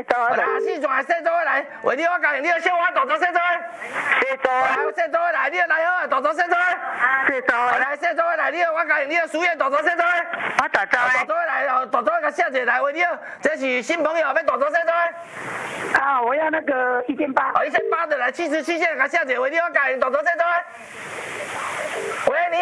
做来，四座来，四座来，为你我教你，你要小我大座四座。 四座， 来，四座来，你要来好，大座四座。 四座， 来，四座来，你要我教你，你要输液大座四座。 我大座大座来，大座甲写者来，为你，这是新朋友，要大座四座。 啊，我要那个1800。 1800的来，77线甲写者，为你我教你大座四座。喂，你。